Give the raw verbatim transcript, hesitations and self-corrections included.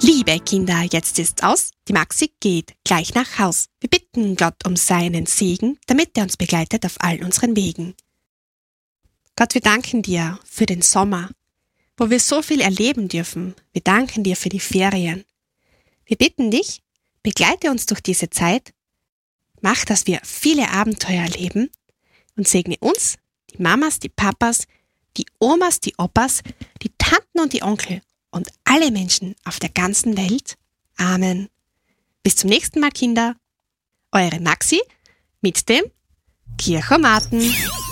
Liebe Kinder, jetzt ist's aus. Die Maxi geht gleich nach Haus. Wir bitten Gott um seinen Segen, damit er uns begleitet auf all unseren Wegen. Gott, wir danken dir für den Sommer, wo wir so viel erleben dürfen. Wir danken dir für die Ferien. Wir bitten dich, begleite uns durch diese Zeit, mach, dass wir viele Abenteuer erleben und segne uns, die Mamas, die Papas, die Omas, die Opas, die Tanten und die Onkel und alle Menschen auf der ganzen Welt. Amen. Bis zum nächsten Mal, Kinder. Eure Maxi mit dem Kirchomaten.